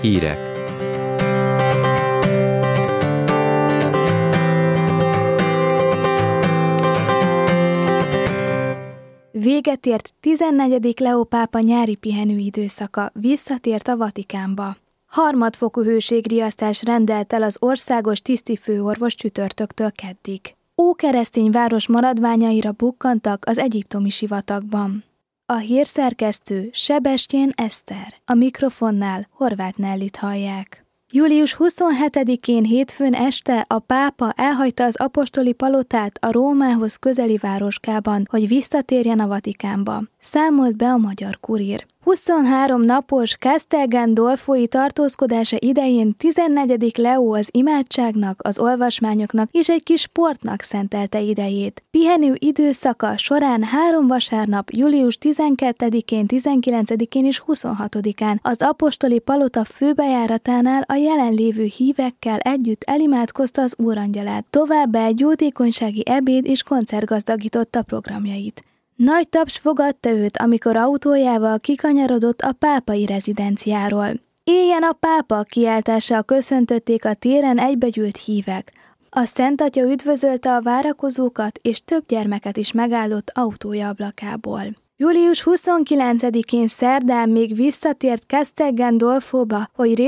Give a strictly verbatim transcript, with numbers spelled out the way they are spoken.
Hírek. Véget ért tizennegyedik Leó pápa nyári pihenő időszaka, visszatért a Vatikánba. Harmadfokú hőségriasztás rendelt el az országos tisztifőorvos csütörtöktől keddig. Ókeresztény város maradványaira bukkantak az egyiptomi sivatagban. A hírszerkesztő Sebestyén Eszter, a mikrofonnál Horváth Nellit hallják. július huszonhetedikén hétfőn este a pápa elhagyta az apostoli palotát a Rómához közeli városkában, hogy visszatérjen a Vatikánba, számolt be a Magyar Kurír. huszonhárom napos Castel Gandolfói tartózkodása idején tizennegyedik Leó az imádságnak, az olvasmányoknak és egy kis sportnak szentelte idejét. Pihenő időszaka során három vasárnap, július tizenkettedikén, tizenkilencedikén és huszonhatodikán az apostoli palota főbejáratánál a jelenlévő hívekkel együtt elimádkozta az Úrangyalát. Továbbá egy jótékonysági ebéd és koncert gazdagította programjait. Nagy taps fogadta őt, amikor autójával kikanyarodott a pápai rezidenciáról. Éljen a pápa kiáltással köszöntötték a téren egybegyűlt hívek. A Szent Atya üdvözölte a várakozókat, és több gyermeket is megállott autója ablakából. július huszonkilencedikén szerdán még visszatért Castel Gandolfóba, hogy